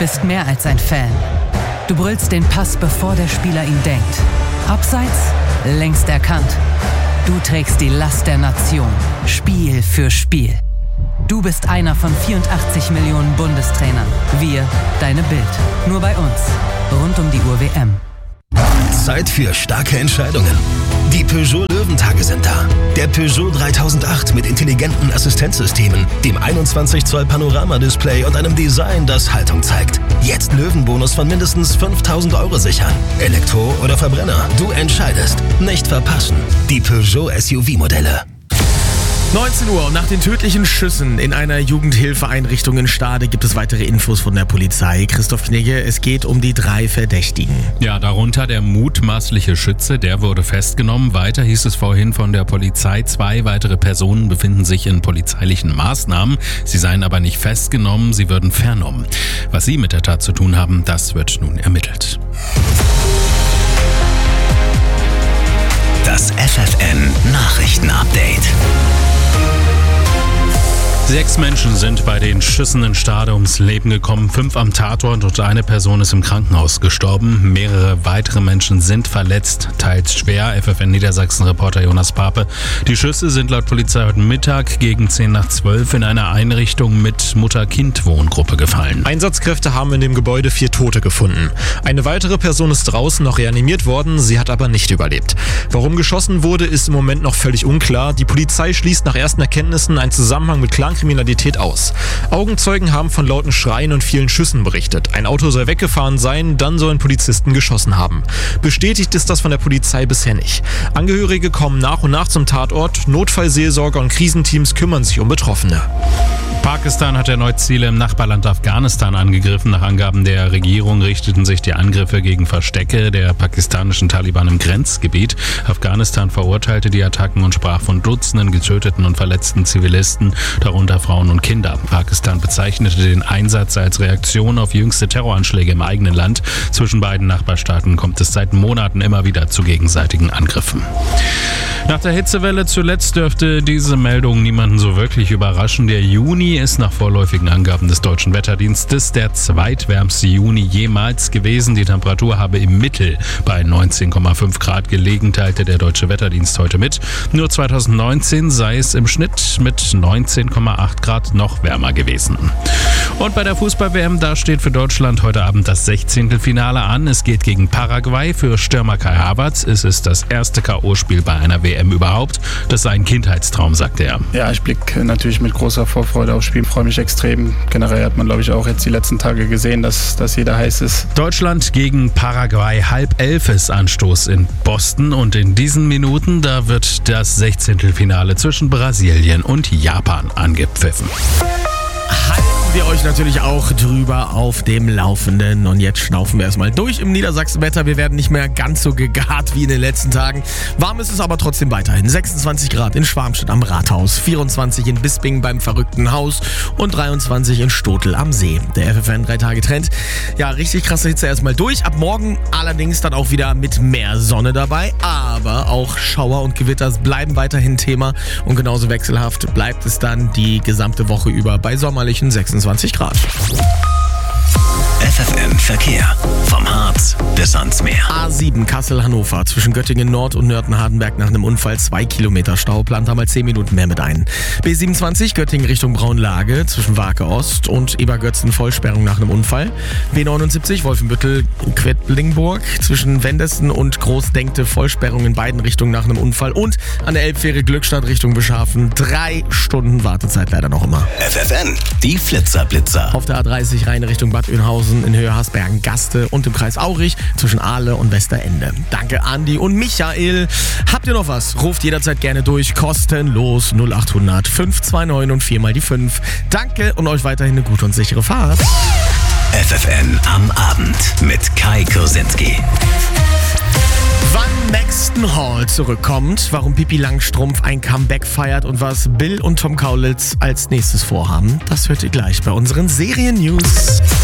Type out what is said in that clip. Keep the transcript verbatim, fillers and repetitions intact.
bist mehr als ein Fan. Du brüllst den Pass, bevor der Spieler ihn denkt. Abseits, längst erkannt. Du trägst die Last der Nation, Spiel für Spiel. Du bist einer von vierundachtzig Millionen Bundestrainern. Wir, deine Bild. Nur bei uns. Rund um die Uhr W M. Zeit für starke Entscheidungen. Die Peugeot Löwentage sind da. Der Peugeot dreitausendacht mit intelligenten Assistenzsystemen, dem einundzwanzig Zoll Panoramadisplay und einem Design, das Haltung zeigt. Jetzt Löwenbonus von mindestens fünftausend Euro sichern. Elektro oder Verbrenner, du entscheidest. Nicht verpassen. Die Peugeot S U V-Modelle. neunzehn Uhr und nach den tödlichen Schüssen in einer Jugendhilfeeinrichtung in Stade gibt es weitere Infos von der Polizei. Christoph Knigge, es geht um die drei Verdächtigen. Ja, darunter der mutmaßliche Schütze, der wurde festgenommen. Weiter hieß es vorhin von der Polizei, zwei weitere Personen befinden sich in polizeilichen Maßnahmen. Sie seien aber nicht festgenommen, sie würden vernommen. Was sie mit der Tat zu tun haben, das wird nun ermittelt. Das F F N Nachrichten-Update. Sechs Menschen sind bei den Schüssen in Stade ums Leben gekommen, fünf am Tatort und eine Person ist im Krankenhaus gestorben. Mehrere weitere Menschen sind verletzt, teils schwer. F F N Niedersachsen-Reporter Jonas Pape. Die Schüsse sind laut Polizei heute Mittag gegen zehn nach zwölf in einer Einrichtung mit Mutter-Kind-Wohngruppe gefallen. Einsatzkräfte haben in dem Gebäude vier Tote gefunden. Eine weitere Person ist draußen noch reanimiert worden, sie hat aber nicht überlebt. Warum geschossen wurde, ist im Moment noch völlig unklar. Die Polizei schließt nach ersten Erkenntnissen einen Zusammenhang mit Clankriminalität aus. Augenzeugen haben von lauten Schreien und vielen Schüssen berichtet. Ein Auto soll weggefahren sein, dann sollen Polizisten geschossen haben. Bestätigt ist das von der Polizei bisher nicht. Angehörige kommen nach und nach zum Tatort, Notfallseelsorger und Krisenteams kümmern sich um Betroffene. Pakistan hat erneut Ziele im Nachbarland Afghanistan angegriffen. Nach Angaben der Regierung richteten sich die Angriffe gegen Verstecke der pakistanischen Taliban im Grenzgebiet. Afghanistan verurteilte die Attacken und sprach von Dutzenden getöteten und verletzten Zivilisten, darunter Frauen und Kinder. Pakistan bezeichnete den Einsatz als Reaktion auf jüngste Terroranschläge im eigenen Land. Zwischen beiden Nachbarstaaten kommt es seit Monaten immer wieder zu gegenseitigen Angriffen. Nach der Hitzewelle zuletzt dürfte diese Meldung niemanden so wirklich überraschen. Der Juni ist nach vorläufigen Angaben des Deutschen Wetterdienstes der zweitwärmste Juni jemals gewesen. Die Temperatur habe im Mittel bei neunzehn Komma fünf Grad gelegen, teilte der Deutsche Wetterdienst heute mit. Nur zweitausendneunzehn sei es im Schnitt mit neunzehn Komma acht Grad noch wärmer gewesen. Und bei der Fußball-W M, da steht für Deutschland heute Abend das Sechzehntelfinale an. Es geht gegen Paraguay. Für Stürmer Kai Havertz ist es das erste K O-Spiel bei einer W M überhaupt. Das sei ein Kindheitstraum, sagte er. Ja, ich blicke natürlich mit großer Vorfreude aufs Spiel. Ich freue mich extrem. Generell hat man, glaube ich, auch jetzt die letzten Tage gesehen, dass, dass jeder heiß ist. Deutschland gegen Paraguay, halb elf ist Anstoß in Boston. Und in diesen Minuten, da wird das Sechzehntelfinale zwischen Brasilien und Japan angepfiffen. Halten wir euch natürlich auch drüber auf dem Laufenden. Und jetzt schnaufen wir erstmal durch im Niedersachsenwetter. Wir werden nicht mehr ganz so gegart wie in den letzten Tagen. Warm ist es aber trotzdem weiterhin. sechsundzwanzig Grad in Schwarmstedt am Rathaus, vierundzwanzig in Bisping beim Verrückten Haus und dreiundzwanzig in Stotel am See. Der F F N drei Tage Trend. Ja, richtig krasse Hitze erstmal durch. Ab morgen allerdings dann auch wieder mit mehr Sonne dabei. Aber auch Schauer und Gewitter bleiben weiterhin Thema. Und genauso wechselhaft bleibt es dann die gesamte Woche über bei sommerlichen sechsundzwanzig Grad. F F N Verkehr. Vom Harz bis ans Meer. A sieben Kassel-Hannover zwischen Göttingen Nord und Nörten-Hardenberg nach einem Unfall zwei Kilometer Stau. Plant da mal zehn Minuten mehr mit ein. B siebenundzwanzig Göttingen Richtung Braunlage zwischen Warke Ost und Ebergötzen Vollsperrung nach einem Unfall. B neunundsiebzig Wolfenbüttel Quedlingburg zwischen Wendessen und Großdenkte Vollsperrung in beiden Richtungen nach einem Unfall. Und an der Elbfähre Glückstadt Richtung Beschafen drei Stunden Wartezeit leider noch immer. F F N, die Flitzer-Blitzer. Auf der A dreißig Rhein Richtung Bad Oeynhausen in Höhe Hasbergen-Gaste und im Kreis Aurich zwischen Ahle und Westerende. Danke Andi und Michael. Habt ihr noch was? Ruft jederzeit gerne durch. Kostenlos null acht hundert fünf zwei neun und viermal die fünf. Danke und euch weiterhin eine gute und sichere Fahrt. F F N am Abend mit Kai Kursinski. Wann Maxton Hall zurückkommt, warum Pippi Langstrumpf ein Comeback feiert und was Bill und Tom Kaulitz als nächstes vorhaben, das hört ihr gleich bei unseren Serien-News.